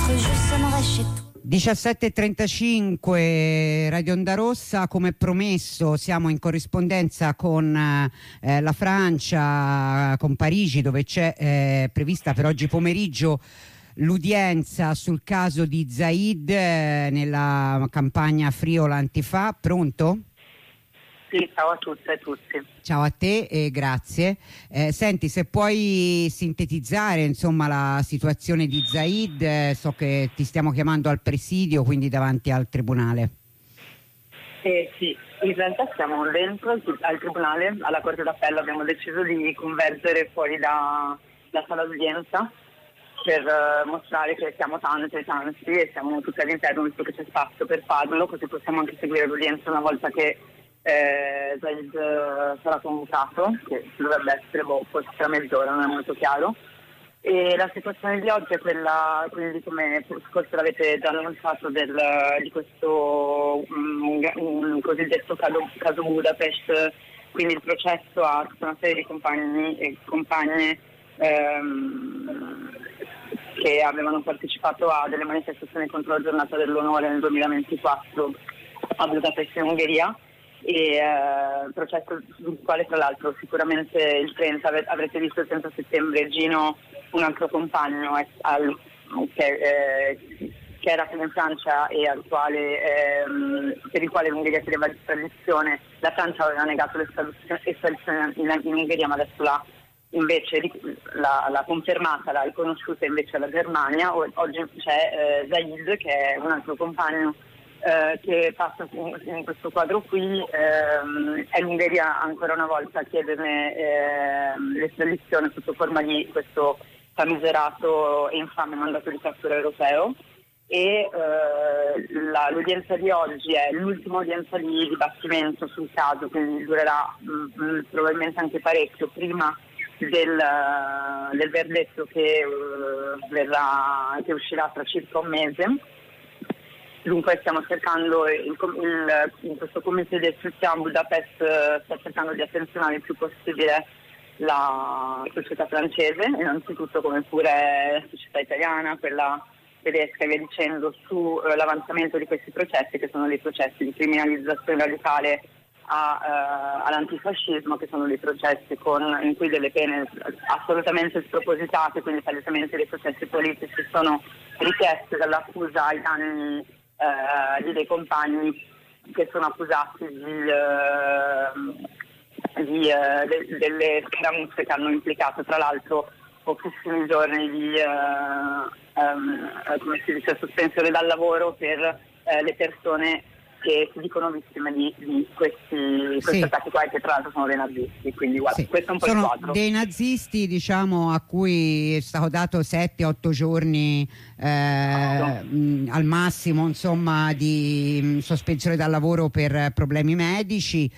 je sonnerai chez toi. 17:35 Radio Onda Rossa, come promesso siamo in corrispondenza con la Francia, con Parigi, dove c'è prevista per oggi pomeriggio l'udienza sul caso di Zaid nella campagna Friola Antifà. Pronto? Sì, ciao a tutte e tutti. Ciao a te e grazie. Senti, se puoi sintetizzare insomma la situazione di Zaid, so che ti stiamo chiamando al presidio, quindi davanti al tribunale. Sì, in realtà siamo dentro al tribunale, alla Corte d'Appello. Abbiamo deciso di convergere fuori da sala d'udienza per mostrare che siamo tanti e siamo tutti all'interno, visto che c'è spazio per farlo, così possiamo anche seguire l'udienza una volta che Zaid sarà convocato, che dovrebbe essere forse tra mezz'ora, non è molto chiaro. E la situazione di oggi è quella, quindi, come forse l'avete già annunciato, di questo cosiddetto caso Budapest, quindi il processo a tutta una serie di compagni e compagne che avevano partecipato a delle manifestazioni contro la giornata dell'onore nel 2024 a Budapest, in Ungheria. E processo sul quale tra l'altro sicuramente il 30 avrete visto il 30 settembre Gino, un altro compagno che era in Francia e al quale per il quale l'Ungheria chiedeva l'estradizione. La Francia aveva negato l'estradizione in Ungheria, ma adesso l'ha confermata, l'ha riconosciuta invece la Germania. Oggi c'è Zaid, che è un altro compagno che passa in questo quadro qui. È l'Ungheria ancora una volta a chiederne l'estradizione sotto forma di questo famigerato e infame mandato di cattura europeo. E l'udienza di oggi è l'ultima udienza di dibattimento sul caso, quindi durerà probabilmente anche parecchio prima del verdetto che uscirà tra circa un mese. Dunque stiamo cercando, in questo comitato di istruzione a Budapest sta cercando di attenzionare il più possibile la società francese, innanzitutto, come pure la società italiana, quella tedesca e via dicendo, su l'avanzamento di questi processi, che sono dei processi di criminalizzazione radicale all'antifascismo, che sono dei processi in cui delle pene assolutamente spropositate, quindi palesemente dei processi politici, sono richieste dall'accusa ai danni di dei compagni che sono accusati delle scaramucce che hanno implicato tra l'altro pochissimi giorni di sospensione dal lavoro per le persone che si dicono vittime di questi attacchi qua, che tra l'altro sono dei nazisti. Quindi guarda, questo è un po' il quadro. Dei nazisti, diciamo, a cui è stato dato 7-8 giorni al massimo, insomma, di sospensione dal lavoro per problemi medici.